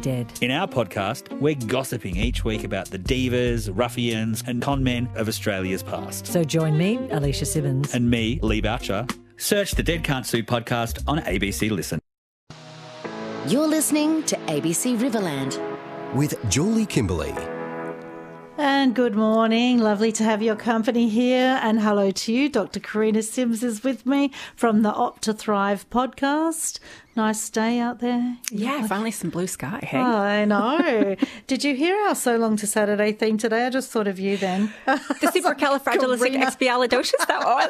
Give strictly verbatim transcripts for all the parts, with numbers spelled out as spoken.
dead. In our podcast, we're gossiping each week about the divas, ruffians and con men of Australia's past. So join me, Alicia Simmons. And me, Lee Boucher. Search the Dead Can't Sue podcast on A B C Listen. You're listening to A B C Riverland. With Julie Kimberley. And good morning. Lovely to have your company here. And hello to you. Doctor Karina Sims is with me from the Opt to Thrive podcast. Nice day out there. Yeah, finally some blue sky, hey? Oh, I know. Did you hear our So Long to Saturday theme today? I just thought of you then. The supercalifragilisticexpialidocious? That, oh,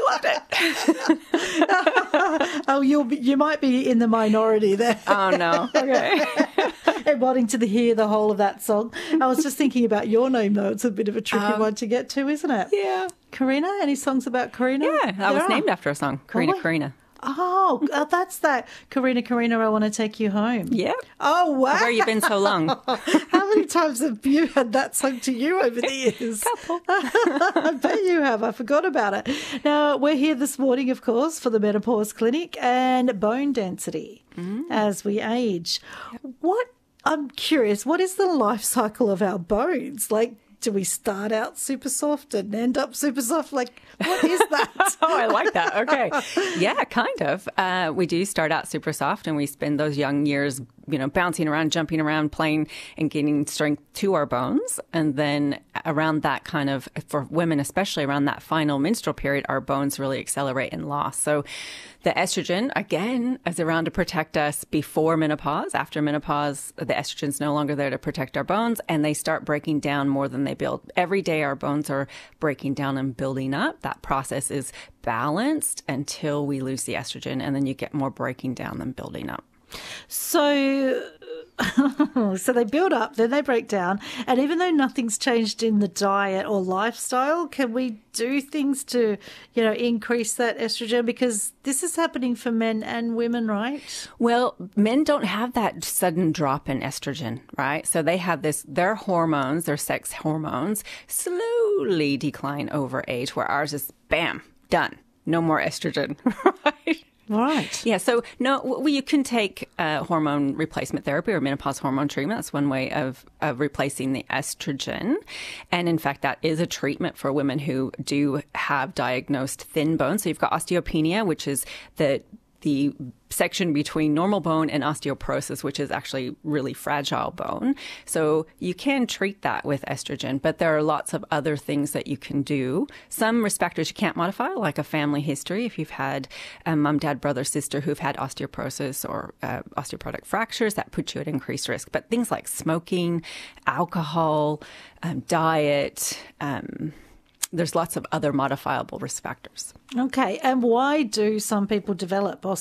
I loved it. Oh, you'll be, you might be in the minority there. Oh, no. Okay. And wanting to hear the whole of that song. I was just thinking about your name, though. It's a bit of a tricky Um, one to get to, isn't it? Yeah. Karina? Any songs about Karina? Yeah, that There was are. named after a song, Karina Oh, Karina. Oh, oh, that's that. Karina, Karina, I want to take you home. Yep. Oh, wow. Where you been so long? How many times have you had that sung to you over the years? Couple. I bet you have. I forgot about it. Now, we're here this morning, of course, for the Menopause Clinic and bone density mm. as we age. What, I'm curious, what is the life cycle of our bones? Like, do we start out super soft and end up super soft? Like, what is that? Oh, I like that. Okay. Yeah, kind of. Uh, we do start out super soft and we spend those young years, you know, bouncing around, jumping around, playing and gaining strength to our bones. And then around that kind of, for women, especially around that final menstrual period, our bones really accelerate in loss. So the estrogen, again, is around to protect us before menopause. After menopause, the estrogen's no longer there to protect our bones, and they start breaking down more than they build. Every day our bones are breaking down and building up. That process is balanced until we lose the estrogen, and then you get more breaking down than building up. So, so they build up, then they break down. And even though nothing's changed in the diet or lifestyle, can we do things to, you know, increase that estrogen? Because this is happening for men and women, right? Well, men don't have that sudden drop in estrogen, right? So they have this, their hormones, their sex hormones slowly decline over age, where ours is bam, done. No more estrogen, right? Right. Yeah. So no, well, you can take uh, hormone replacement therapy or menopause hormone treatment. That's one way of, of replacing the estrogen. And in fact, that is a treatment for women who do have diagnosed thin bone. So you've got osteopenia, which is the the section between normal bone and osteoporosis, which is actually really fragile bone. So you can treat that with estrogen, but there are lots of other things that you can do. Some risk factors you can't modify, like a family history. If you've had a mom, dad, brother, sister who've had osteoporosis or uh, osteoporotic fractures, that puts you at increased risk. But things like smoking, alcohol, um, diet, um, there's lots of other modifiable risk factors. Okay. And why do some people develop